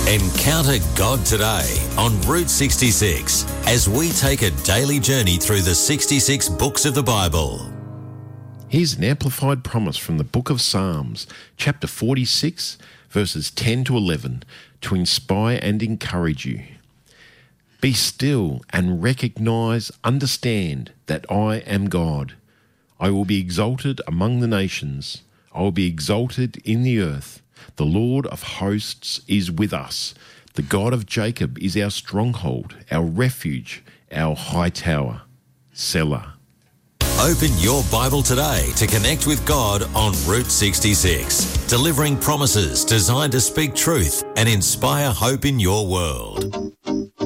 Encounter God today on Route 66 as we take a daily journey through the 66 books of the Bible. Here's an amplified promise from the book of Psalms, chapter 46, verses 10 to 11, to inspire and encourage you. Be still and understand that I am God. I will be exalted among the nations. I will be exalted in the earth. The Lord of hosts is with us. The God of Jacob is our stronghold, our refuge, our high tower. Selah. Open your Bible today to connect with God on Route 66, delivering promises designed to speak truth and inspire hope in your world.